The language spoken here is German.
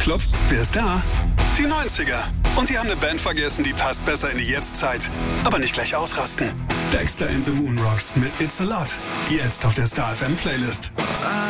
anklopft, wer ist da? Die 90er. Und die haben eine Band vergessen, die passt besser in die Jetztzeit. Aber nicht gleich ausrasten. Dexter and the Moonrocks mit It's a Lot. Jetzt auf der Star FM Playlist.